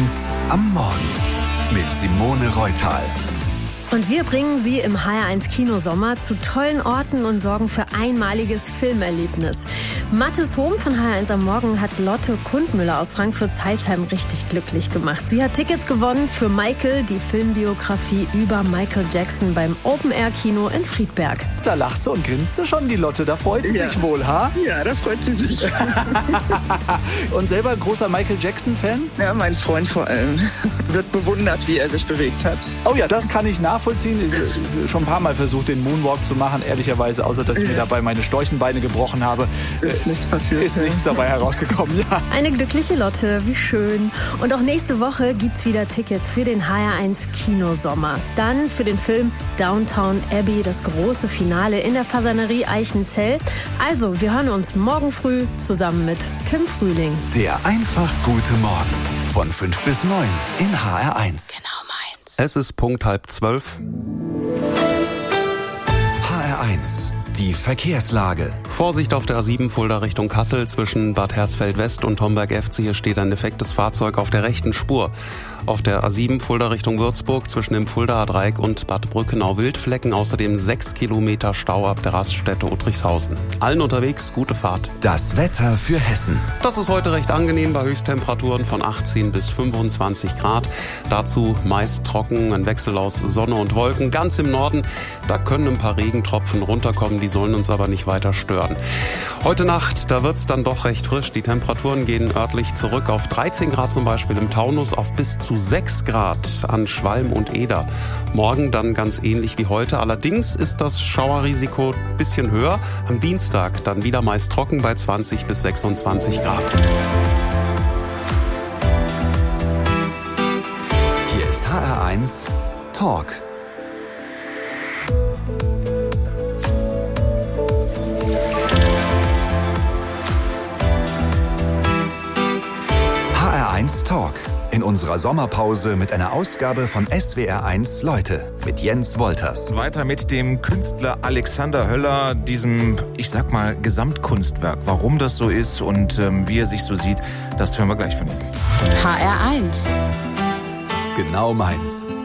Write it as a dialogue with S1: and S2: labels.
S1: HR1 am Morgen mit Simone Reutal.
S2: Und wir bringen Sie im HR1 Kinosommer zu tollen Orten und sorgen für einmaliges Filmerlebnis. Mathis Hohm von HR1 am Morgen hat Lotte Kundmüller aus Frankfurt-Zeilsheim richtig glücklich gemacht. Sie hat Tickets gewonnen für Michael, die Filmbiografie über Michael Jackson beim Open-Air-Kino in Friedberg.
S3: Da lacht sie und grinst sie schon, die Lotte. Da freut sie sich wohl, ha?
S4: Ja, da freut sie sich.
S3: Und selber großer Michael Jackson-Fan?
S4: Ja, mein Freund vor allem. Wird bewundert, wie er sich bewegt hat.
S3: Oh ja, das kann ich nachvollziehen. Schon ein paar Mal versucht, den Moonwalk zu machen, ehrlicherweise, außer dass ich mir dabei meine Storchenbeine gebrochen habe.
S4: Ist nichts passiert.
S3: Ist nichts dabei herausgekommen, ja.
S2: Eine glückliche Lotte, wie schön. Und auch nächste Woche gibt's wieder Tickets für den HR1 Kinosommer. Dann für den Film Downton Abbey, das große Finale in der Fasanerie Eichenzell. Also, wir hören uns morgen früh zusammen mit Tim Frühling.
S1: Der einfach gute Morgen von 5 bis 9 in HR1.
S2: Genau meins.
S5: Es ist Punkt 11:30.
S1: HR1, die Verkehrslage.
S5: Vorsicht auf der A7 Fulda Richtung Kassel zwischen Bad Hersfeld West und Homberg-Efze. Hier steht ein defektes Fahrzeug auf der rechten Spur. Auf der A7 Fulda Richtung Würzburg zwischen dem Fuldaer Dreieck und Bad Brückenau Wildflecken. Außerdem 6 Kilometer Stau ab der Raststätte Uttrichshausen. Allen unterwegs gute Fahrt.
S1: Das Wetter für Hessen.
S5: Das ist heute recht angenehm bei Höchsttemperaturen von 18 bis 25 Grad. Dazu meist trocken, ein Wechsel aus Sonne und Wolken. Ganz im Norden, da können ein paar Regentropfen runterkommen, die sollen uns aber nicht weiter stören. Heute Nacht, da wird's dann doch recht frisch. Die Temperaturen gehen örtlich zurück auf 13 Grad zum Beispiel im Taunus, auf bis zu 6 Grad an Schwalm und Eder. Morgen dann ganz ähnlich wie heute. Allerdings ist das Schauerrisiko ein bisschen höher. Am Dienstag dann wieder meist trocken bei 20 bis 26 Grad.
S1: Hier ist HR1 Talk. HR1 Talk. In unserer Sommerpause mit einer Ausgabe von SWR1 Leute mit Jens Wolters.
S6: Weiter mit dem Künstler Alexander Höller, diesem, ich sag mal, Gesamtkunstwerk. Warum das so ist und wie er sich so sieht, das hören wir gleich von ihm.
S2: HR1.
S1: Genau meins.